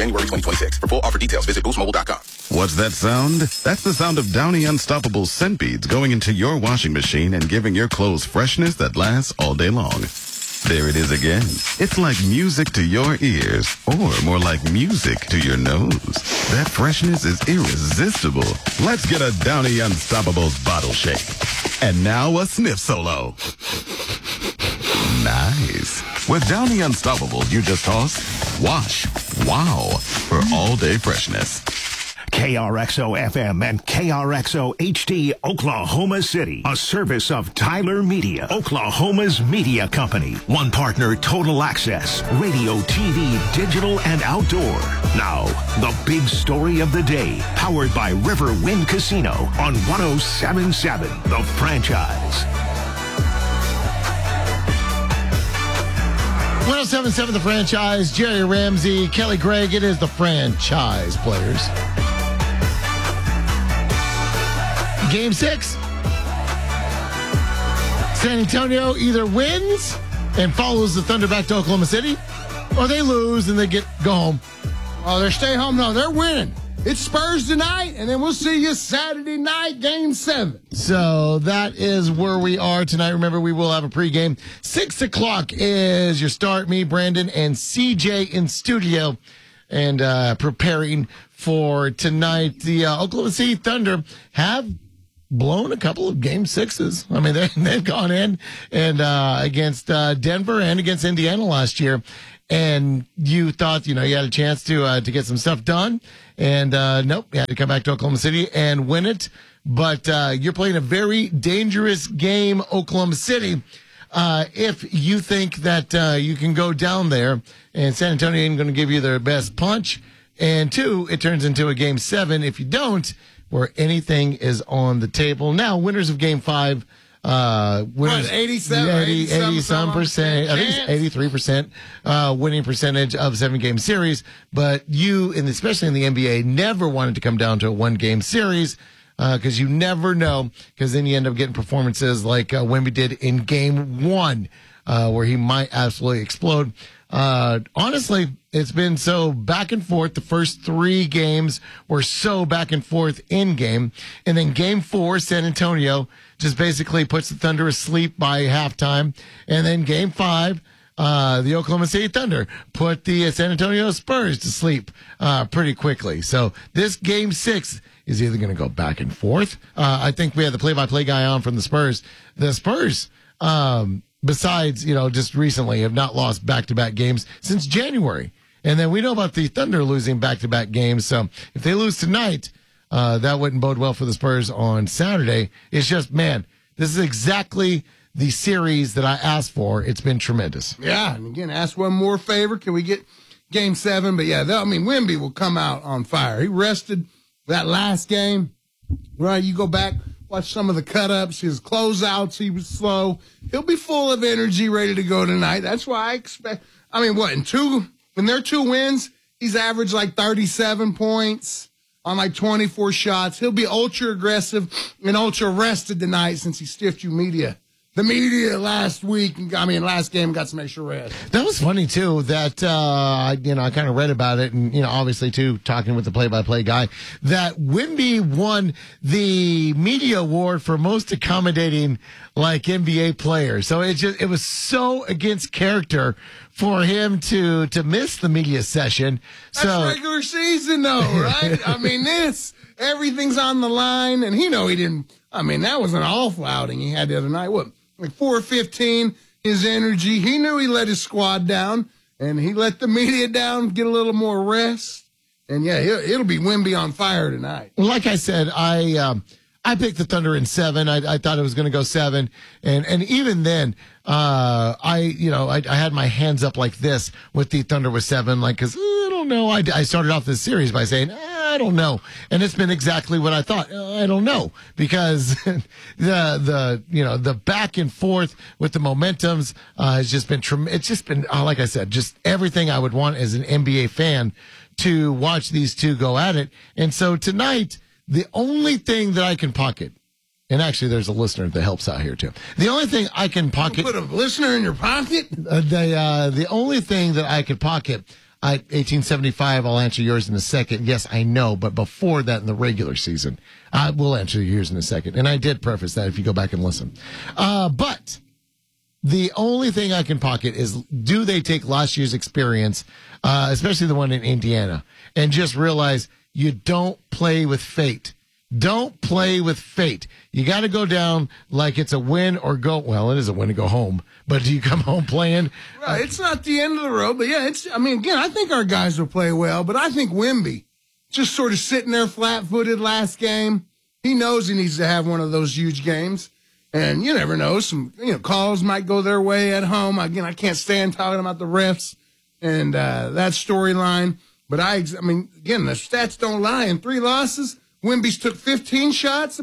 January 2026. For full offer details, visit boostmobile.com. What's that sound? That's the sound of Downy Unstoppable scent beads going into your washing machine and giving your clothes freshness that lasts all day long. There it is again. It's like music to your ears, or more like music to your nose. That freshness is irresistible. Let's get a Downy Unstoppables bottle shake. And now a sniff solo. Nice. With Downy Unstoppables, you just toss, wash, wow, for all-day freshness. KRXO-FM and KRXO-HD Oklahoma City. A service of Tyler Media, Oklahoma's media company. One partner, Total Access. Radio, TV, digital, and outdoor. Now, the big story of the day. Powered by Riverwind Casino on 107.7 The Franchise. 107.7 The Franchise. Jerry Ramsey, Kelly Gregg. It is the Franchise Players. Game 6. San Antonio either wins and follows the Thunder back to Oklahoma City, or they lose and they go home. Oh, they stay home. No, they're winning. It's Spurs tonight, and then we'll see you Saturday night, Game 7. So that is where we are tonight. Remember, we will have a pregame. 6 o'clock is your start. Me, Brandon, and CJ in studio and preparing for tonight. The Oklahoma City Thunder have blown a couple of game 6s. I mean, they've gone in and against Denver and against Indiana last year. And you thought, you had a chance to get some stuff done. And nope, you had to come back to Oklahoma City and win it. But you're playing a very dangerous game, Oklahoma City. If you think that you can go down there and San Antonio ain't going to give you their best punch. And 2, it turns into a game 7. If you don't, where anything is on the table. Now, winners of Game 5, winners, 80-some percent, I think it's 83% winning percentage of 7-game series. But you, especially in the NBA, never wanted to come down to a 1-game series because you never know, because then you end up getting performances like Wemby did in Game 1 where he might absolutely explode. Honestly, it's been so back and forth. The first 3 games were so back and forth in game. And then Game 4, San Antonio just basically puts the Thunder asleep by halftime. And then Game 5, the Oklahoma City Thunder put the San Antonio Spurs to sleep pretty quickly. So this Game 6 is either going to go back and forth. I think we had the play-by-play guy on from the Spurs. The Spurs, besides, just recently have not lost back-to-back games since January. And then we know about the Thunder losing back-to-back games. So if they lose tonight, that wouldn't bode well for the Spurs on Saturday. It's just, man, this is exactly the series that I asked for. It's been tremendous. Yeah, and again, ask one more favor. Can we get Game 7? But yeah, Wemby will come out on fire. He rested that last game. Right, you go back, watch some of the cut-ups, his closeouts, he was slow. He'll be full of energy, ready to go tonight. That's why I expect, when they're 2 wins, he's averaged like 37 points on like 24 shots. He'll be ultra-aggressive and ultra-rested tonight since he stiffed the media last game got some extra rest. That was funny, too, that, I kind of read about it and, obviously, too, talking with the play-by-play guy, that Wemby won the media award for most accommodating, NBA players. So it was so against character for him to miss the media session. That's regular season, though, right? Everything's on the line, and he didn't. That was an awful outing he had the other night. Like 4-15, his energy. He knew he let his squad down, and he let the media down, get a little more rest. And, yeah, it'll be Wemby on fire tonight. Like I said, I picked the Thunder in 7. I thought it was going to go 7. And even then, I had my hands up like this with the Thunder with 7, because I don't know. I started off this series by saying, I don't know. And it's been exactly what I thought. I don't know, because the back and forth with the momentums has just been it's just been, like I said, just everything I would want as an NBA fan to watch these two go at it. And so tonight, the only thing that I can pocket, and actually there's a listener that helps out here too. The only thing I can pocket. Put a listener in your pocket? The only thing that I could pocket, 1875, I'll answer yours in a second. Yes, I know, but before that in the regular season, I will answer yours in a second. And I did preface that if you go back and listen. But the only thing I can pocket is, do they take last year's experience, especially the one in Indiana, and just realize you don't play with fate. Don't play with fate. You got to go down like it's a win or go. Well, it is a win to go home, but do you come home playing? Right. It's not the end of the road, but yeah, again, I think our guys will play well, but I think Wemby just sort of sitting there flat-footed last game. He knows he needs to have one of those huge games, and you never know. Some calls might go their way at home. Again, I can't stand talking about the refs and that storyline, but again, the stats don't lie. In 3 losses, Wemby's took 15 shots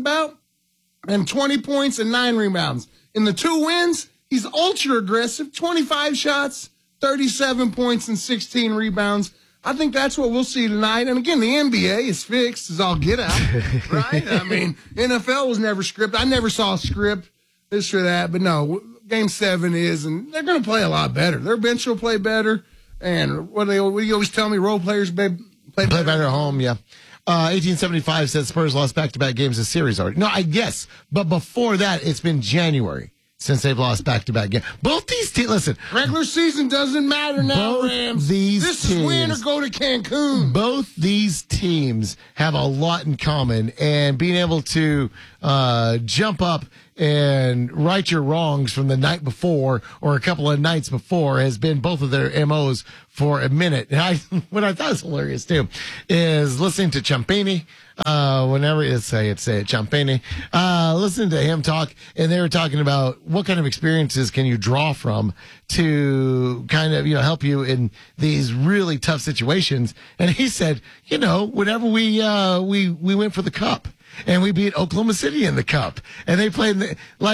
and 20 points and 9 rebounds. In the 2 wins, he's ultra aggressive, 25 shots, 37 points and 16 rebounds. I think that's what we'll see tonight. And again, the NBA is fixed as all get out, right? NFL was never scripted. I never saw a script, this or that, but no, Game 7 is, and they're going to play a lot better. Their bench will play better. And what do you always tell me? Role players play better at home, yeah. 1875 says Spurs lost back-to-back games this series already. No, yes, but before that, it's been January since they've lost back-to-back games. Both these teams, listen. Regular season doesn't matter now, Rams. This is win or go to Cancun. Both these teams have a lot in common, and being able to jump up and right your wrongs from the night before or a couple of nights before has been both of their MOs for a minute. And what I thought was hilarious too is listening to Ciampini, whenever it's say it, Ciampini, listening to him talk, and they were talking about what kind of experiences can you draw from to kind of, help you in these really tough situations. And he said, whenever we went for the cup, and we beat Oklahoma City in the cup, and they played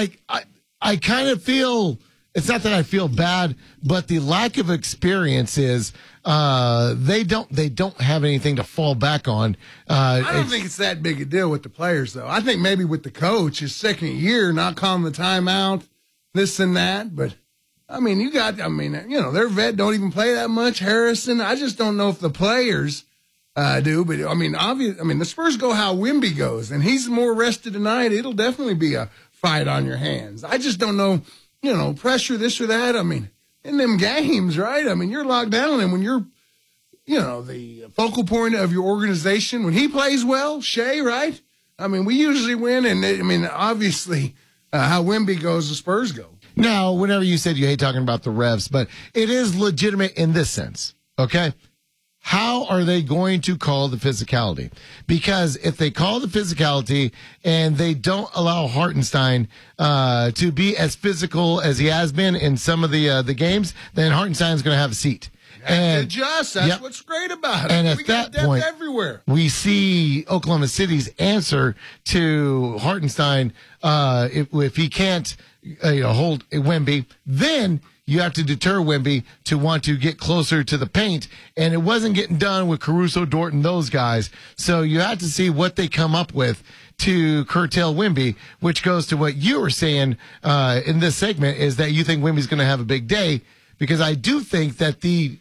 I kind of feel, it's not that I feel bad, but the lack of experience is they don't have anything to fall back on. I don't think it's that big a deal with the players, though. I think maybe with the coach, his second year, not calling the timeout, this and that. But their vet don't even play that much. Harrison, I just don't know if the players do, but the Spurs go how Wemby goes, and he's more rested tonight. It'll definitely be a fight on your hands. I just don't know, pressure, this or that. In them games, right? You're locked down, and when you're, the focal point of your organization, when he plays well, Shea, right? We usually win, and obviously, how Wemby goes, the Spurs go. Now, whenever you said you hate talking about the refs, but it is legitimate in this sense, okay? How are they going to call the physicality? Because if they call the physicality and they don't allow Hartenstein to be as physical as he has been in some of the games, then Hartenstein's going to have a seat. And adjust. That's what's great about it. And at we that got depth point, everywhere. We see Oklahoma City's answer to Hartenstein. If he can't hold Wemby, then you have to deter Wemby to want to get closer to the paint. And it wasn't getting done with Caruso, Dort, and those guys. So you have to see what they come up with to curtail Wemby, which goes to what you were saying in this segment, is that you think Wemby's going to have a big day. Because I do think that the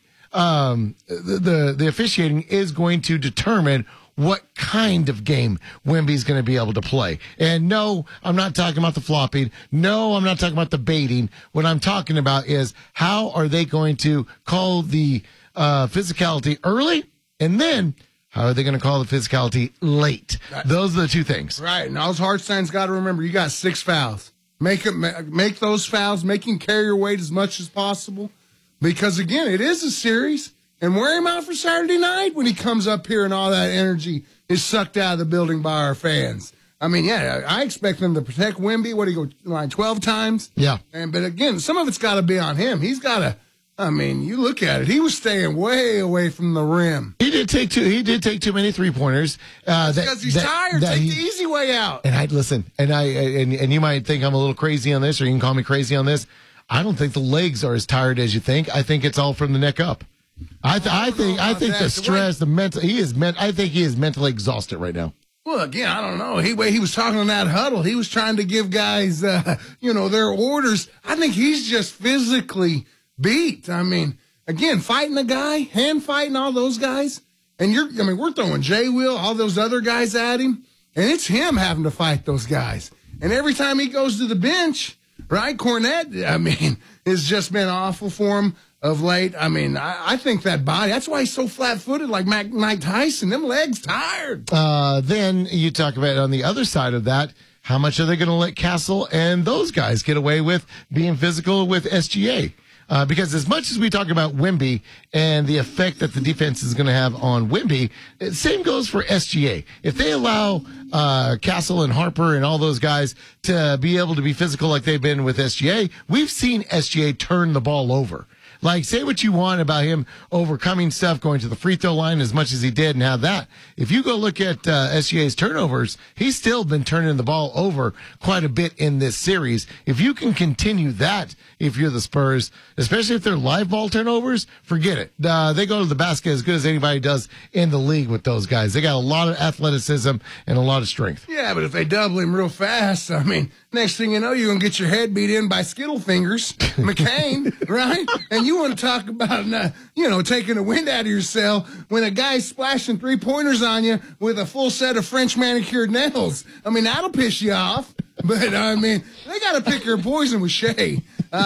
officiating is going to determine what kind of game Wemby's going to be able to play. And no, I'm not talking about the flopping. No, I'm not talking about the baiting. What I'm talking about is how are they going to call the physicality early, and then how are they going to call the physicality late? Those are the two things. Right. And all Hartenstein's got to remember, you got 6 fouls. Make those fouls, make him carry your weight as much as possible. Because, again, it is a series. And wear him out for Saturday night when he comes up here and all that energy is sucked out of the building by our fans. I expect them to protect Wemby. What, he go line 12 times? Yeah. But again, some of it's got to be on him. He's got to, you look at it. He was staying way away from the rim. He did take too many 3-pointers. Because he's tired. Take the easy way out. And and you might think I'm a little crazy on this, or you can call me crazy on this. I don't think the legs are as tired as you think. I think it's all from the neck up. I think the stress, the mental, I think he is mentally exhausted right now. Well, again, I don't know. He was talking in that huddle. He was trying to give guys, their orders. I think he's just physically beat. again, fighting a guy, hand fighting all those guys. And we're throwing Jay Will, all those other guys at him. And it's him having to fight those guys. And every time he goes to the bench, right, Cornette, it's just been awful for him of late. I think that body, that's why he's so flat-footed like Mike Tyson. Them legs tired. Then you talk about on the other side of that, how much are they going to let Castle and those guys get away with being physical with SGA? Because as much as we talk about Wemby and the effect that the defense is going to have on Wemby, same goes for SGA. If they allow Castle and Harper and all those guys to be able to be physical like they've been with SGA, we've seen SGA turn the ball over. Like, say what you want about him overcoming stuff, going to the free throw line as much as he did and have that. If you go look at SGA's turnovers, he's still been turning the ball over quite a bit in this series. If you can continue that, if you're the Spurs, especially if they're live ball turnovers, forget it. They go to the basket as good as anybody does in the league with those guys. They got a lot of athleticism and a lot of strength. Yeah, but if they double him real fast, next thing you know, you're going to get your head beat in by Skittle Fingers, McCain, right? And you want to talk about, taking the wind out of your sail when a guy's splashing three-pointers on you with a full set of French manicured nails. That'll piss you off. But, they got to pick their poison with Shea.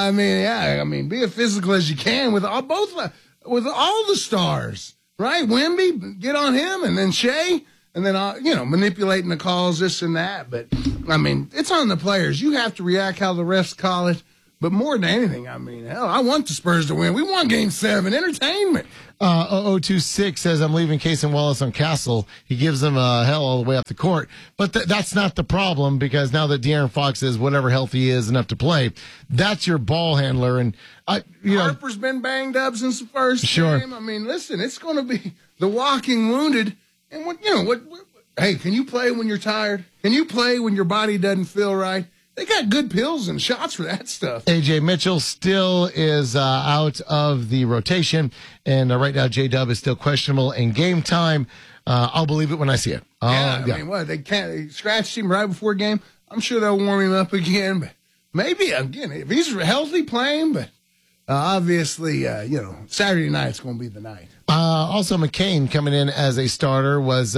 Be as physical as you can with all the stars, right? Wemby, get on him, and then Shea. And then, manipulating the calls, this and that. But, it's on the players. You have to react how the refs call it. But more than anything, I want the Spurs to win. We won Game 7. Entertainment. 0026 says, I'm leaving Cason Wallace on Castle. He gives them hell all the way up the court. But that's not the problem, because now that De'Aaron Fox is whatever health he is enough to play, that's your ball handler. And Harper's been banged up since the first game. Listen, it's going to be the walking wounded. And hey, can you play when you're tired? Can you play when your body doesn't feel right? They got good pills and shots for that stuff. A.J. Mitchell still is out of the rotation, and right now J-Dub is still questionable in game time. I'll believe it when I see it. They scratched him right before game. I'm sure they'll warm him up again, but maybe, again, if he's healthy, playing, but obviously, Saturday night's going to be the night. Also, McCain coming in as a starter was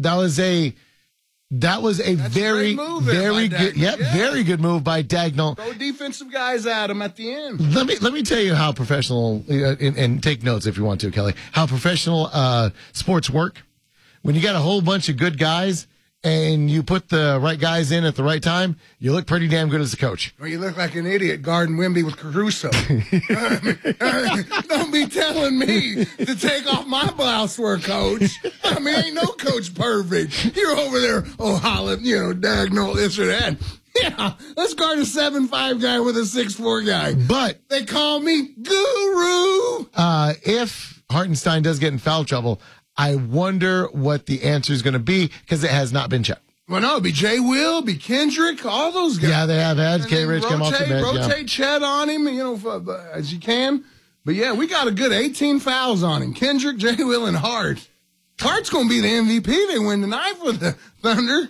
that was a very good, very good move by Dagnall. Throw defensive guys at him at the end. Let me tell you how professional, and take notes if you want to, Kelly, how professional sports work. When you got a whole bunch of good guys and you put the right guys in at the right time, you look pretty damn good as a coach. Well, you look like an idiot guarding Wemby with Caruso. Don't be telling me to take off my blouse for a coach. Ain't no coach perfect. You're over there, Holland, Dagnall, this or that. Yeah, let's guard a 7'5" guy with a 6'4" guy. But they call me Guru. If Hartenstein does get in foul trouble, I wonder what the answer is going to be, because it has not been checked. Well, no, it'd be Jay Will, be Kendrick, all those guys. Yeah, they have had K-Rich come off the bench. Rotate Chet on him, as you can. But, yeah, we got a good 18 fouls on him. Kendrick, Jay Will, and Hart. Hart's going to be the MVP. They win tonight for the Thunder.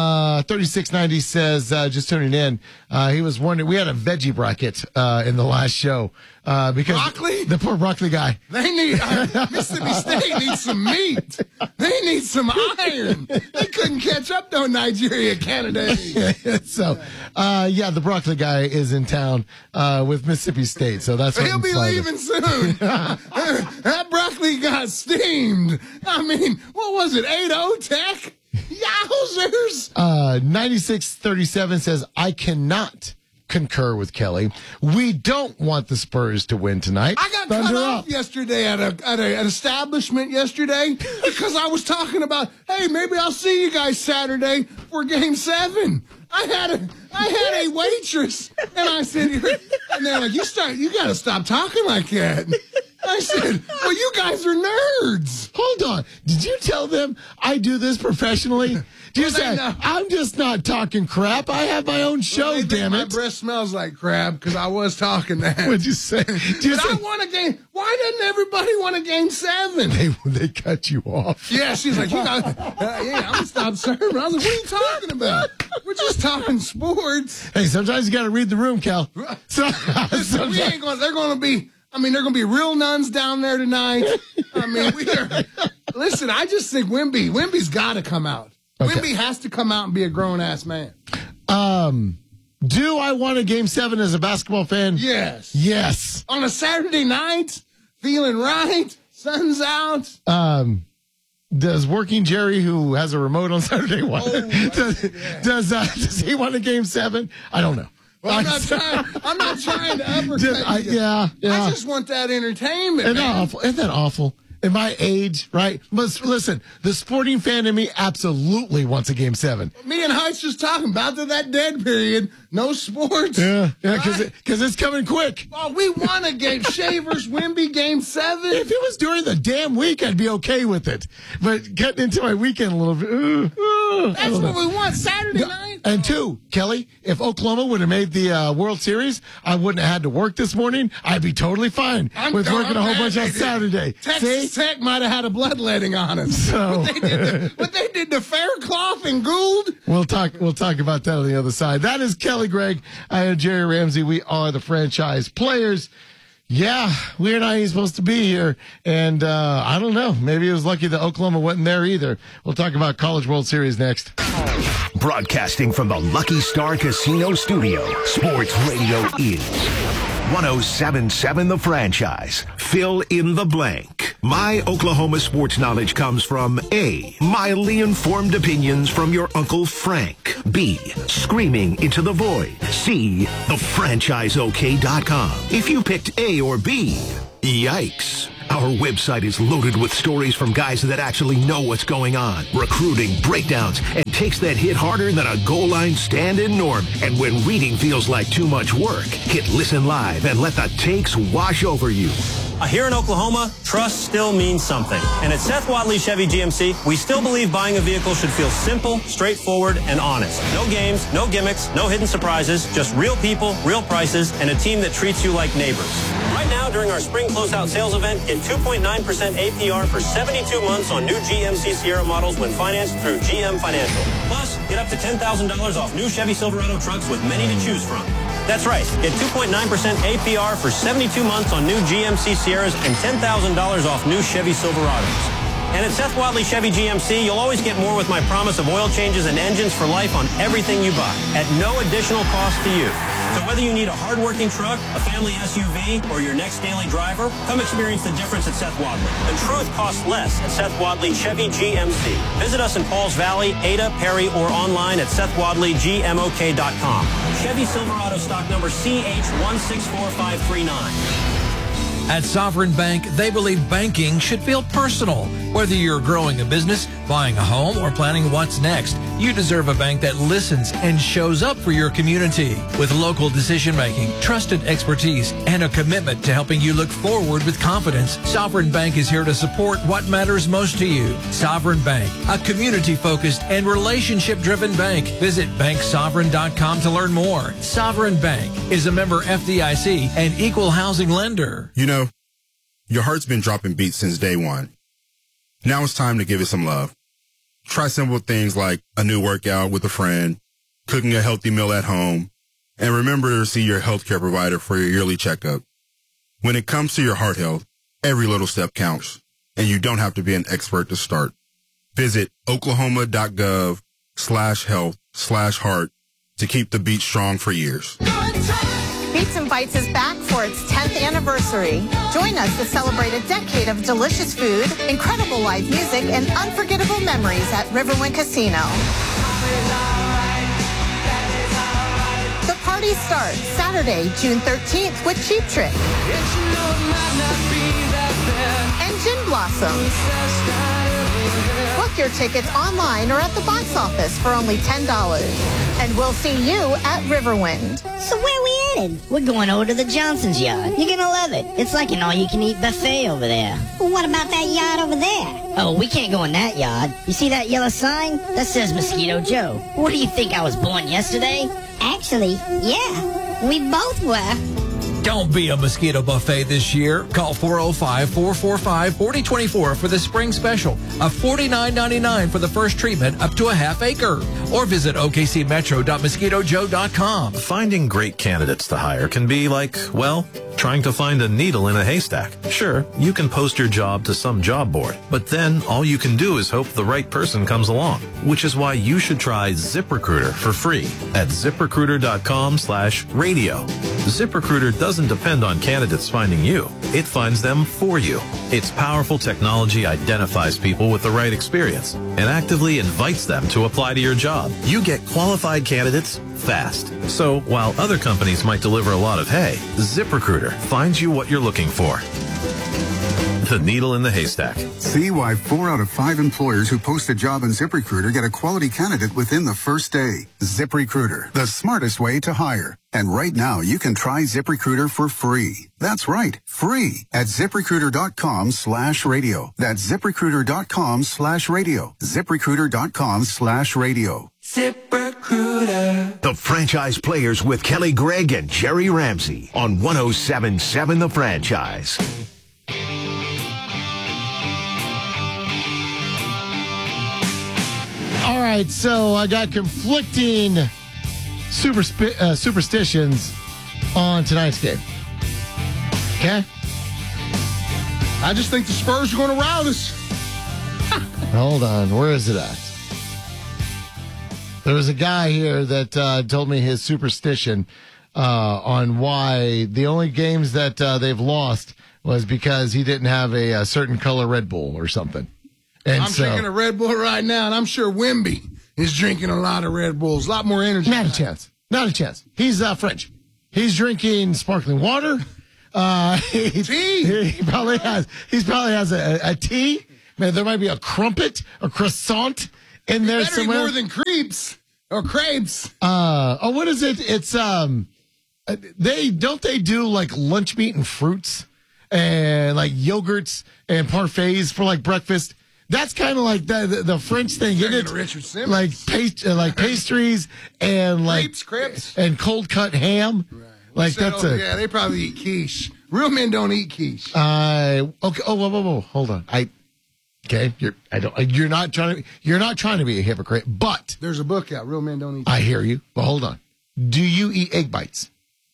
3690 says, just tuning in, he was wondering, we had a veggie bracket in the last show. Because broccoli? The poor broccoli guy. They need, Mississippi State needs some meat. They need some iron. They couldn't catch up to Nigeria, Canada. So, the broccoli guy is in town with Mississippi State. So that's what he'll be leaving soon. That broccoli got steamed. What was it? 8-0 Tech? Yowzers! 9637 says, I cannot concur with Kelly. We don't want the Spurs to win tonight. I got cut off yesterday at an establishment yesterday because I was talking about, hey, maybe I'll see you guys Saturday for Game 7. I had a waitress, and I said, and they're like, you got to stop talking like that. I said, well, you guys are nerds. Hold on. Did you tell them I do this professionally? Do you say, I'm just not talking crap. I have my own show, damn it. My breath smells like crab because I was talking that. What'd you say? I want a game. Why doesn't everybody want a Game 7? They cut you off. Yeah, she's like, I'm going to stop serving. I was like, what are you talking about? We're just talking sports. Hey, sometimes you got to read the room, Cal. They're going to be I mean, there are going to be real nuns down there tonight. I mean, listen, I just think Wemby's got to come out. Okay. Wemby has to come out and be a grown-ass man. Do I want a Game 7 as a basketball fan? Yes. Yes. On a Saturday night, feeling right, sun's out. Does Working Jerry, who has a remote on Saturday, does he want a Game 7? I don't know. Well, I'm not trying to uppercut you. Yeah. I just want that entertainment. Isn't that awful? At my age, right? But listen, the sporting fan in me absolutely wants a Game 7. Me and Heights just talking about that dead period. No sports. Yeah, because it's coming quick. Oh, we want a game. Shavers, Wemby, Game 7. If it was during the damn week, I'd be okay with it. But getting into my weekend a little bit. That's what we want, Saturday night. And two, Kelly, if Oklahoma would have made the World Series, I wouldn't have had to work this morning. I'd be totally fine with working a whole bunch on Saturday. Texas Tech might have had a bloodletting on us. So what they did to Faircloth and Gould. We'll talk about that on the other side. That is Kelly Gregg. I am Jerry Ramsey. We are the franchise players. Yeah, we're not even supposed to be here. And I don't know. Maybe it was lucky that Oklahoma wasn't there either. We'll talk about College World Series next. Broadcasting from the Lucky Star Casino Studio, Sports Radio is 107.7 The Franchise. Fill in the blank. My Oklahoma sports knowledge comes from A, mildly informed opinions from your Uncle Frank. B, screaming into the void. C, thefranchiseok.com. If you picked A or B, yikes. Our website is loaded with stories from guys that actually know what's going on, recruiting, breakdowns, and takes that hit harder than a goal line stand-in norm. And when reading feels like too much work, hit Listen Live and let the takes wash over you. Here in Oklahoma, trust still means something. And at Seth Wadley Chevy GMC, we still believe buying a vehicle should feel simple, straightforward, and honest. No games, no gimmicks, no hidden surprises, just real people, real prices, and a team that treats you like neighbors. Right now, during our spring closeout sales event, get 2.9% APR for 72 months on new GMC Sierra models when financed through GM Financial. Plus, get up to $10,000 off new Chevy Silverado trucks with many to choose from. That's right. Get 2.9% APR for 72 months on new GMC Sierras and $10,000 off new Chevy Silverados. And at Seth Wadley Chevy GMC, you'll always get more with my promise of oil changes and engines for life on everything you buy at no additional cost to you. So whether you need a hard-working truck, a family SUV, or your next daily driver, come experience the difference at Seth Wadley. The truth costs less at Seth Wadley Chevy GMC. Visit us in Pauls Valley, Ada, Perry, or online at SethWadleyGMOK.com. Chevy Silverado stock number CH164539. At Sovereign Bank, they believe banking should feel personal. Whether you're growing a business, buying a home, or planning what's next, you deserve a bank that listens and shows up for your community. With local decision-making, trusted expertise, and a commitment to helping you look forward with confidence, Sovereign Bank is here to support what matters most to you. Sovereign Bank, a community-focused and relationship-driven bank. Visit banksovereign.com to learn more. Sovereign Bank is a member FDIC and equal housing lender. You know, your heart's been dropping beats since day one. Now it's time to give it some love. Try simple things like a new workout with a friend, cooking a healthy meal at home, and remember to see your healthcare provider for your yearly checkup. When it comes to your heart health, every little step counts, and you don't have to be an expert to start. Visit oklahoma.gov/health/heart to keep the beat strong for years. Beats and Bites is back for its 10th anniversary. Join us to celebrate a decade of delicious food, incredible live music, and unforgettable memories at Riverwind Casino. The party starts Saturday, June 13th with Cheap Trick and Gin Blossoms. Book your tickets online or at the box office for only $10. And we'll see you at Riverwind. So where we headed? We're going over to the Johnson's yard. You're gonna love it. It's like an all-you-can-eat buffet over there. Well, what about that yard over there? Oh, we can't go in that yard. You see that yellow sign? That says Mosquito Joe. What do you think, I was born yesterday? Actually, yeah, we both were. Don't be a mosquito buffet this year. Call 405-445-4024 for the spring special of $49.99 for the first treatment up to a half acre. Or visit okcmetro.mosquitojoe.com. Finding great candidates to hire can be like, well, Trying to find a needle in a haystack? Sure, you can post your job to some job board, but then all you can do is hope the right person comes along, which is why you should try ZipRecruiter for free at ZipRecruiter.com/radio. ZipRecruiter doesn't depend on candidates finding you. It finds them for you. Its powerful technology identifies people with the right experience and actively invites them to apply to your job. You get qualified candidates fast. So while other companies might deliver a lot of hay, ZipRecruiter finds you what you're looking for. The needle in the haystack. See why 4 out of 5 employers who post a job in ZipRecruiter get a quality candidate within the first day. ZipRecruiter, the smartest way to hire. And right now, you can try ZipRecruiter for free. That's right, free at ZipRecruiter.com/radio. That's ZipRecruiter.com/radio. ZipRecruiter.com/radio. ZipRecruiter. The Franchise Players with Kelly Gregg and Jerry Ramsey on 107.7 The Franchise. All right, so I got conflicting superstitions on tonight's game. Okay? I just think the Spurs are going to rout us. Hold on. Where is it at? There was a guy here that told me his superstition on why the only games that they've lost was because he didn't have a certain color Red Bull or something. And I'm drinking a Red Bull right now, and I'm sure Wemby is drinking a lot of Red Bulls, a lot more energy. Not a chance. Not a chance. He's French. He's drinking sparkling water. Tea. He probably has a tea. Man, there might be a crumpet, a croissant in there better somewhere. More than crepes or crepes. What is it? It's they do like lunch meat and fruits and like yogurts and parfaits for like breakfast. That's kind of like the French thing, isn't it? Richard Simmons. Like pastries and like crepes, and cold cut ham. Right. Like that's yeah, they probably eat quiche. Real men don't eat quiche. Okay. Oh, whoa. Hold on. You're not trying to be a hypocrite, but there's a book out. Real men don't eat. I hear you, but hold on. Do you eat egg bites?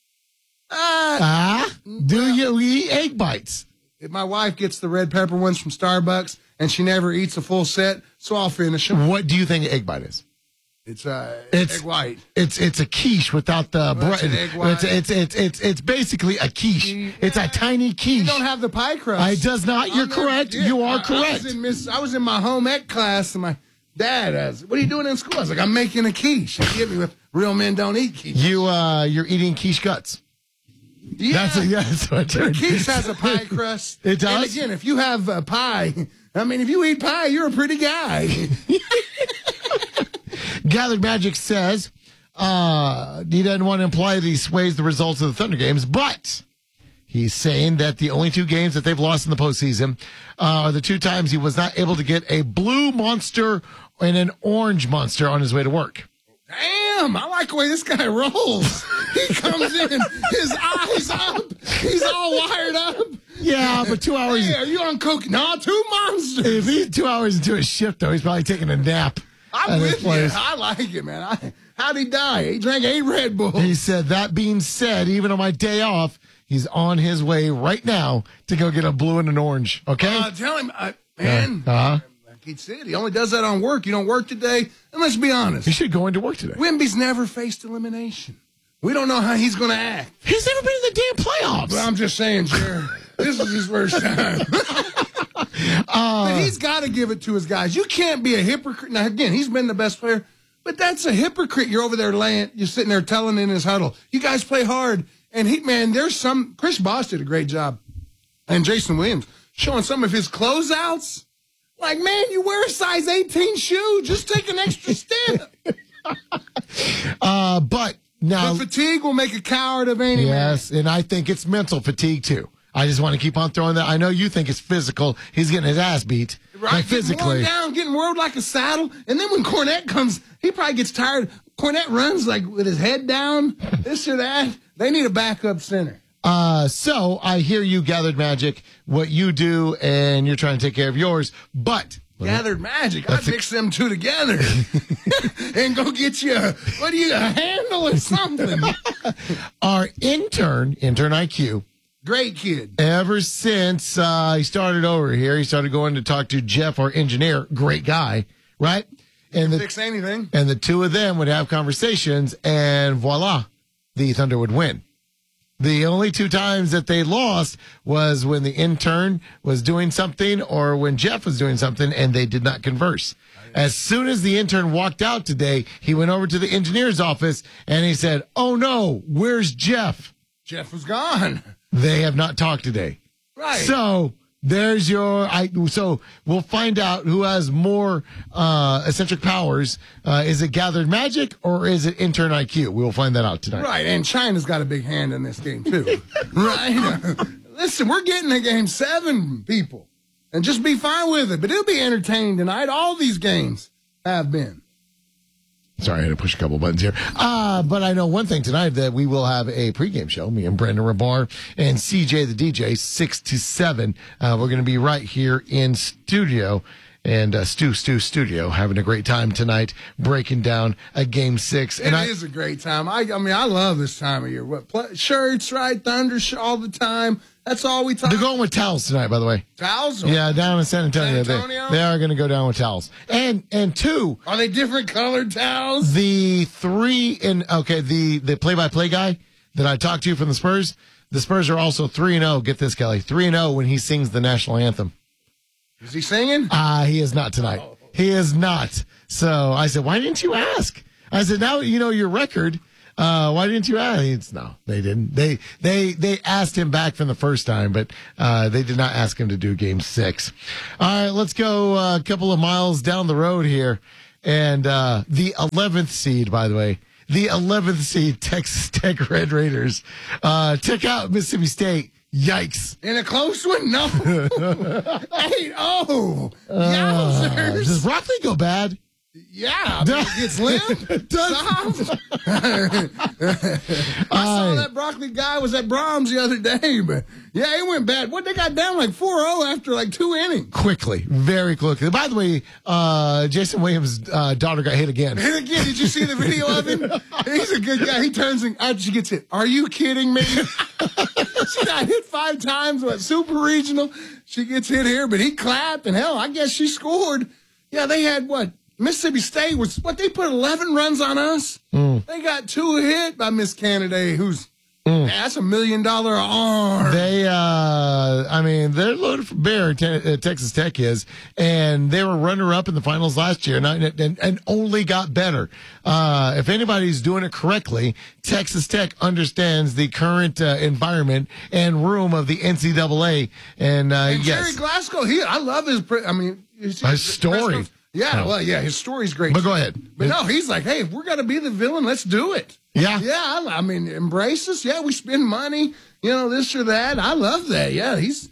Do you eat egg bites? If my wife gets the red pepper ones from Starbucks and she never eats a full set, so I'll finish them. What do you think an egg bite is? It's egg white. It's a quiche without the bread. It's basically a quiche. It's a tiny quiche. You don't have the pie crust. It does not. You're correct. You are correct. I was in my home ec class, and my dad asked, "What are you doing in school?" I was like, "I'm making a quiche." He hit me with "Real men don't eat quiche." You're eating quiche guts. Yeah, that's what you're doing. Quiche has a pie crust. It does. And again, if you have pie, if you eat pie, you're a pretty guy. Gathered Magic says he doesn't want to imply that he sways the results of the Thunder games, but he's saying that the only 2 games that they've lost in the postseason are the 2 times he was not able to get a blue monster and an orange monster on his way to work. Damn, I like the way this guy rolls. He comes in, his eyes up, he's all wired up. Yeah, but 2 hours. Hey, are you on coke? No, 2 monsters. If he's 2 hours into his shift, though, he's probably taking a nap. I'm with you. I like it, man. How'd he die? He drank 8 Red Bulls. He said, that being said, even on my day off, he's on his way right now to go get a blue and an orange. Okay? Tell him, man. Like he said, he only does that on work. You don't work today? And let's be honest. He should go into work today. Wemby's never faced elimination. We don't know how he's going to act. He's never been in the damn playoffs. Well, I'm just saying, Jared. This is his first time. But he's got to give it to his guys. You can't be a hypocrite. Now, again, he's been the best player, but that's a hypocrite. You're over there you're sitting there telling in his huddle, you guys play hard. And Chris Bosh did a great job. And Jason Williams showing some of his closeouts. Like, man, you wear a size 18 shoe. Just take an extra step. But now. The fatigue will make a coward of any man. Yes, and I think it's mental fatigue, too. I just want to keep on throwing that. I know you think it's physical. He's getting his ass beat. Right, like physically. Getting whirled like a saddle. And then when Cornette comes, he probably gets tired. Cornette runs like with his head down, this or that. They need a backup center. So I hear you, Gathered Magic, what you do, and you're trying to take care of yours. But Gathered Magic, I'd mix them 2 together and go get you a handle or something. Our intern IQ, Great kid. Ever since he started over here, he started going to talk to Jeff, our engineer. Great guy, right? And Fix anything. And the two of them would have conversations, and voila, the Thunder would win. The only two times that they lost was when the intern was doing something or when Jeff was doing something, and they did not converse. As soon as the intern walked out today, he went over to the engineer's office, and he said, "Oh, no, where's Jeff?" Jeff was gone. They have not talked today. Right. So there's so we'll find out who has more eccentric powers. Is it gathered magic or is it intern IQ? We will find that out tonight. Right. And China's got a big hand in this game, too. Right. Listen, we're getting to game 7, people. And just be fine with it. But it'll be entertaining tonight. All these games have been. Sorry, I had to push a couple buttons here. But I know one thing tonight, that we will have a pregame show, me and Brandon Rabar and CJ the DJ, 6 to 7. We're going to be right here in studio. And Stu Studio having a great time tonight, breaking down a game 6. It is a great time. I mean, I love this time of year. Shirts, right? Thunder all the time. That's all we talk. They're going with towels tonight, by the way. Towels? Yeah, down in San Antonio. They are going to go down with towels. And 2. Are they different colored towels? The 3 the play-by-play guy that I talked to from the Spurs are also 3-0. Get this, Kelly. 3-0 when he sings the national anthem. Is he singing? He is not tonight. Oh. He is not. So I said, why didn't you ask? I said, now you know your record. Why didn't you ask? No, they didn't. They asked him back from the first time, but they did not ask him to do game 6. All right, let's go a couple of miles down the road here. And the 11th seed, by the way, the 11th seed Texas Tech Red Raiders took out Mississippi State. Yikes. In a close one? No. 8-0. Yowzers. Does broccoli go bad? Yeah. It gets limp. It does. I saw that broccoli guy was at Brahms the other day, but yeah, it went bad. What, they got down like 4-0 after like 2 innings. Quickly. Very quickly. By the way, Jason Williams' daughter got hit again. Hit again? Did you see the video of him? He's a good guy. He turns and after she gets hit. Are you kidding me? She got hit 5 times. What, super regional? She gets hit here, but he clapped, and hell, I guess she scored. Yeah, they had what? Mississippi State was what? They put 11 runs on us. They got 2 hit by Miss Canada, who's that's $1 million arm. They, they're loaded for bear. Texas Tech is, and they were runner-up in the finals last year, and only got better. If anybody's doing it correctly, Texas Tech understands the current environment and room of the NCAA. And yes, Jerry Glasgow, I love his. His story. Yeah, well, yeah, his story's great. But go ahead. But no, he's like, hey, if we're going to be the villain, let's do it. Yeah. Yeah, I mean, embrace us. Yeah, we spend money, this or that. I love that. Yeah, he's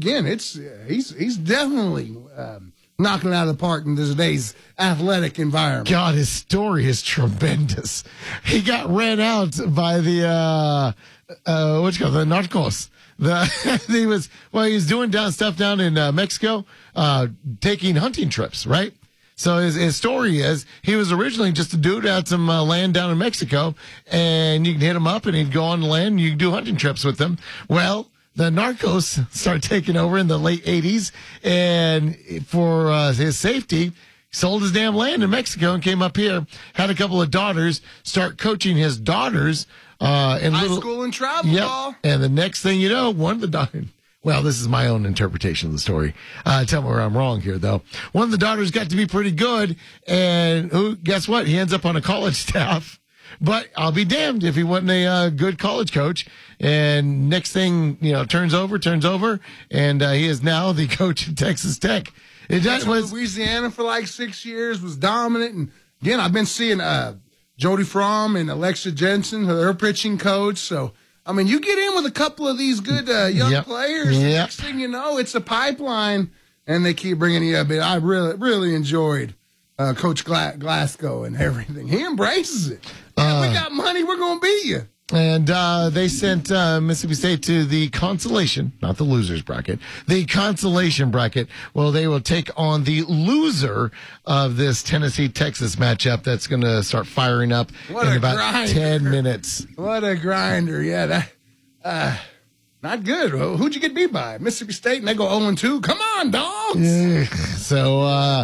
definitely knocking it out of the park in today's athletic environment. God, his story is tremendous. He got ran out by the, the Narcos. He was doing stuff down in Mexico, taking hunting trips, right? So his story is he was originally just a dude who had some land down in Mexico, and you can hit him up and he'd go on the land and you can do hunting trips with him. Well, the Narcos started taking over in the late 80s, and for his safety, sold his damn land in Mexico and came up here, had a couple of daughters, start coaching his daughters in high school and travel ball. And the next thing you know, one of the daughters, well, this is my own interpretation of the story. Tell me where I'm wrong here, though. One of the daughters got to be pretty good, and guess what? He ends up on a college staff. But I'll be damned if he wasn't a good college coach. And next thing, turns over, and he is now the coach at Texas Tech. Louisiana for like 6 years, was dominant. And again, I've been seeing Jody Fromm and Alexa Jensen, her pitching coach. So, I mean, you get in with a couple of these good young players. Yep. Next thing you know, it's a pipeline, and they keep bringing you up. I really, really enjoyed Coach Glasgow and everything. He embraces it. We got money. We're going to beat you. And they sent Mississippi State to the consolation, not the losers bracket, the consolation bracket. Well, they will take on the loser of this Tennessee-Texas matchup that's going to start firing up in about 10 minutes. What a grinder. Yeah, Not good. Who'd you get beat by? Mississippi State, and they go 0-2. Come on, dogs. Yeah. So, to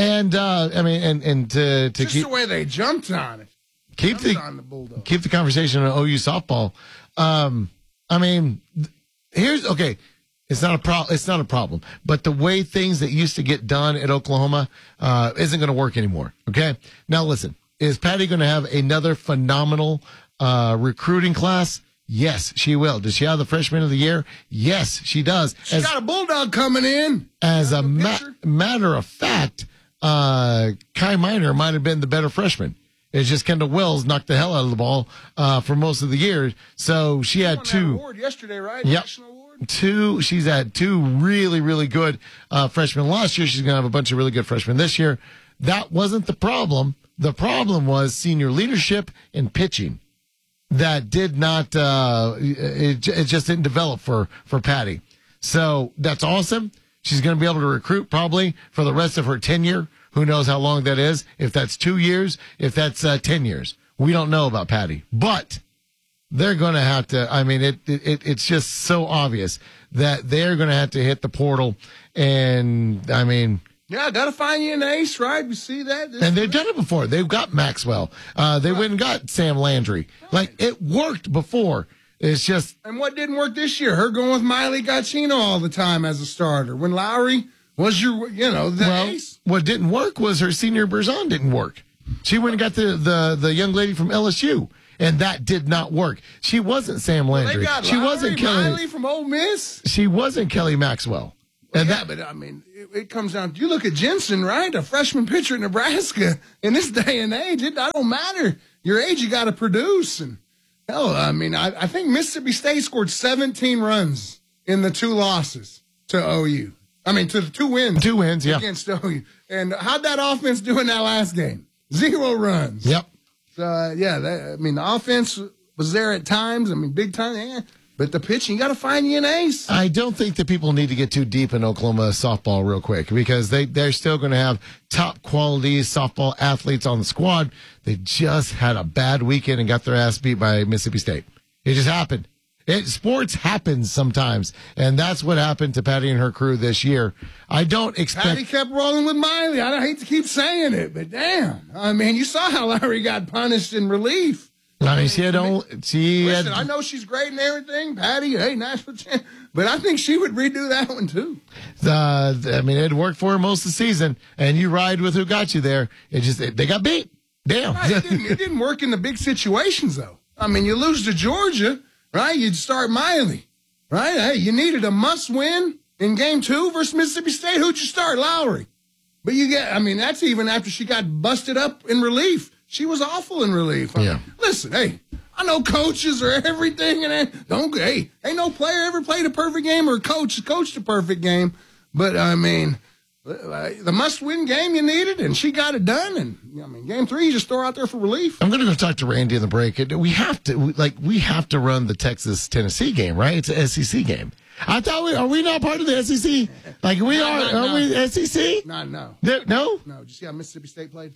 just keep the way they jumped on it. keep the conversation on OU softball. It's not a problem. But the way things that used to get done at Oklahoma isn't going to work anymore. Okay. Now listen, is Patty going to have another phenomenal recruiting class? Yes, she will. Does she have the freshman of the year? Yes, she does. She's got a Bulldog coming in. As a matter of fact, Kai Minor might have been the better freshman. It's just Kendall Wells knocked the hell out of the ball for most of the year. So she had two. Award yesterday, right? Yep. National award. She's had two really, really good freshmen last year. She's going to have a bunch of really good freshmen this year. That wasn't the problem. The problem was senior leadership and pitching. That did not, it just didn't develop for Patty. So that's awesome. She's going to be able to recruit probably for the rest of her tenure. Who knows how long that is? If that's 2 years, if that's 10 years. We don't know about Patty. But they're going to have to, it's just so obvious that they're going to have to hit the portal. And, yeah, got to find you an ace, right? We see that. And they've done it before. They've got Maxwell. They went and got Sam Landry. Like, it worked before. It's just. And what didn't work this year? Her going with Miley Gacchino all the time as a starter. When Lowry was ace. What didn't work was her senior Berzon didn't work. She went and got the young lady from LSU. And that did not work. She wasn't Sam Landry. They got she Lowry, wasn't Kelly. Miley from Ole Miss. She wasn't Kelly Maxwell. It comes down to, you look at Jensen, right? A freshman pitcher at Nebraska. In this day and age, it don't matter. Your age, you got to produce. And hell, I think Mississippi State scored 17 runs in the 2 losses to OU. To the 2 wins. 2 wins, yeah. Against OU. And how'd that offense do in that last game? 0 runs. Yep. So, the offense was there at times. Big time, yeah. But the pitching, you got to find you an ace. I don't think that people need to get too deep in Oklahoma softball real quick because they're still going to have top quality softball athletes on the squad. They just had a bad weekend and got their ass beat by Mississippi State. It just happened. Sports happens sometimes, and that's what happened to Patty and her crew this year. I don't expect. Patty kept rolling with Miley. I hate to keep saying it, but damn. You saw how Larry got punished in relief. Listen, I know she's great and everything. Patty, hey, national champ. But I think she would redo that one, too. It worked for her most of the season, and you ride with who got you there. They got beat. Damn. Right, it didn't work in the big situations, though. You lose to Georgia, right? You'd start Miley, right? Hey, you needed a must-win in Game 2 versus Mississippi State. Who'd you start? Lowry. But that's even after she got busted up in relief. She was awful in relief. Listen, hey, I know coaches are everything, and ain't no player ever played a perfect game or coached a perfect game. But the must-win game you needed, and she got it done. And Game 3, you just throw out there for relief. I'm going to go talk to Randy in the break. We have to run the Texas-Tennessee game, right? It's an SEC game. I thought are we not part of the SEC? Like we are? Are we SEC? No. No. No. Did you see how Mississippi State played?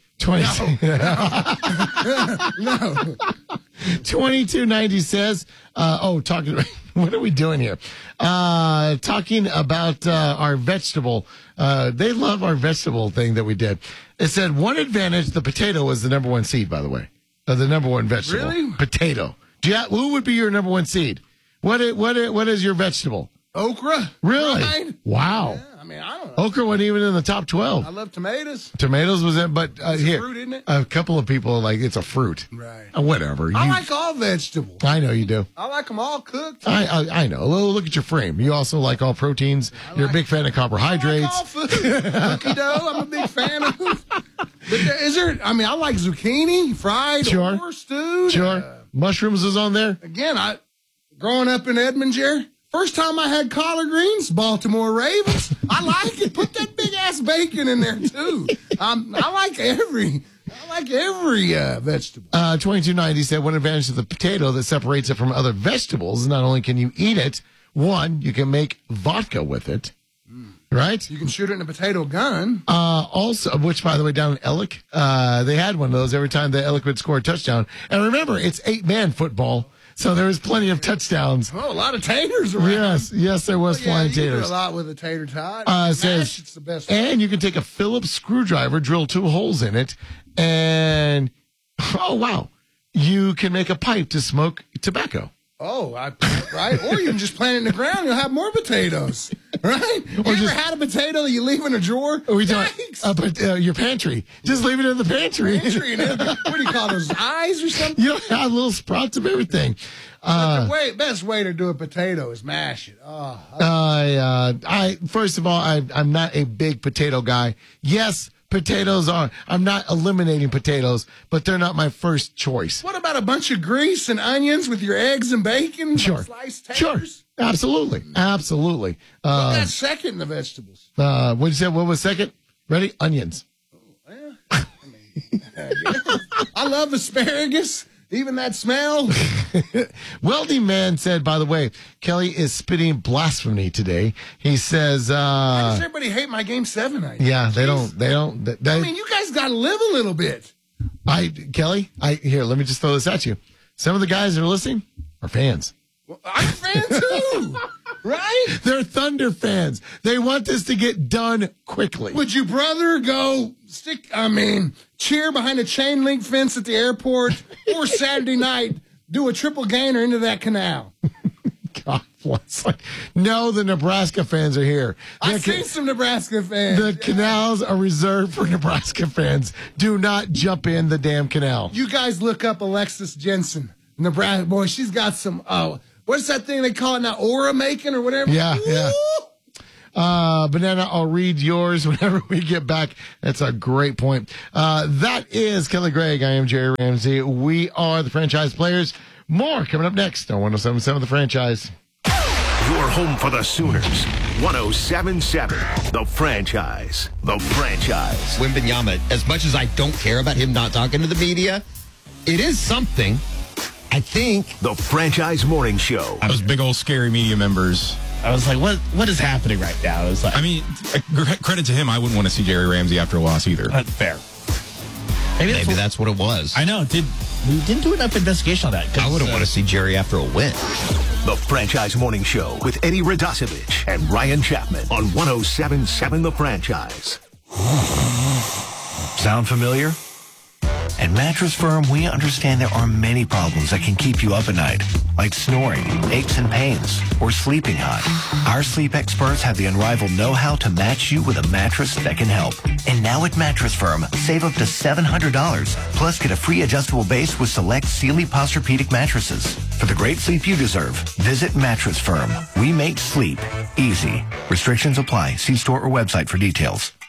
2290 says. Talking. What are we doing here? Talking about our vegetable. They love our vegetable thing that we did. It said one advantage. The potato was the number 1 seed, by the way. The number 1 vegetable. Really? Potato. Who would be your number 1 seed? What is your vegetable? Okra. Really? Right? Wow. Yeah, I don't know. Okra wasn't even in the top 12. I love tomatoes. Tomatoes was in, but it's here, a fruit, isn't it? A couple of people it's a fruit. Right. Whatever. I like all vegetables. I know you do. I like them all cooked. I know. Look at your frame. You also like all proteins. You're a big fan of carbohydrates. I like all food. Cookie dough, I'm a big fan of. But I like zucchini, fried or stewed. Sure. Mushrooms is on there. Again, growing up in Edmond, Jerry, first time I had collard greens, Baltimore Ravens. I like it. Put that big ass bacon in there too. I like every vegetable. 2290 said one advantage of the potato that separates it from other vegetables. Not only can you eat it, one, you can make vodka with it. Right? You can shoot it in a potato gun. Also, which, by the way, down in Ellick, they had one of those every time the Ellick would score a touchdown. And remember, it's 8-man football. So there was plenty of touchdowns. Oh, a lot of taters around. Yes, there was flying you taters. do a lot with a tater tot. Says, it's the best. And you can take a Phillips screwdriver, drill 2 holes in it, and oh wow, you can make a pipe to smoke tobacco. Oh, right. Or you can just plant it in the ground. You'll have more potatoes, right? You ever had a potato that you leave in a drawer? Or your pantry. Just leave it in the pantry. What do you call those, eyes or something? You have little sprouts of everything. But the best way to do a potato is mash it. First of all, I'm not a big potato guy. Yes, potatoes are. I'm not eliminating potatoes, but they're not my first choice. What about a bunch of grease and onions with your eggs and bacon? Sure. Sliced taters? Sure. Absolutely. Well, that's second in the vegetables. What did you say? What was second? Ready? Onions. I love asparagus. Even that smell. Welding Man said, by the way, Kelly is spitting blasphemy today. He says, why does everybody hate my Game 7 idea? Yeah, they don't. I mean, you guys got to live a little bit. Kelly, here, let me just throw this at you. Some of the guys that are listening are fans. Well, I'm a fan too, right? They're Thunder fans. They want this to get done quickly. Would you brother go cheer behind a chain link fence at the airport or Saturday night do a triple gainer into that canal? God bless. No, the Nebraska fans are here. I've seen some Nebraska fans. The canals are reserved for Nebraska fans. Do not jump in the damn canal. You guys look up Alexis Jensen. Nebraska, boy, she's got some, what's that thing they call it now? Aura making or whatever? Yeah. Banana, I'll read yours whenever we get back. That's a great point. That is Kelly Gregg. I am Jerry Ramsey. We are the Franchise Players. More coming up next on 107.7 The Franchise. Your home for the Sooners. 107.7 The Franchise. The Franchise. Wembanyama, as much as I don't care about him not talking to the media, it is something. I think. The Franchise Morning Show. Those big old scary media members. I was like, what is happening right now? It was like, I mean, credit to him. I wouldn't want to see Jerry Ramsey after a loss either. Fair. Maybe that's what it was. I know. We didn't do enough investigation on that. I wouldn't want to see Jerry after a win. The Franchise Morning Show with Eddie Radosevich and Ryan Chapman on 107.7 The Franchise. Sound familiar? At Mattress Firm, we understand there are many problems that can keep you up at night, like snoring, aches and pains, or sleeping hot. Our sleep experts have the unrivaled know-how to match you with a mattress that can help. And now at Mattress Firm, save up to $700, plus get a free adjustable base with select Sealy Posturepedic mattresses. For the great sleep you deserve, visit Mattress Firm. We make sleep easy. Restrictions apply. See store or website for details.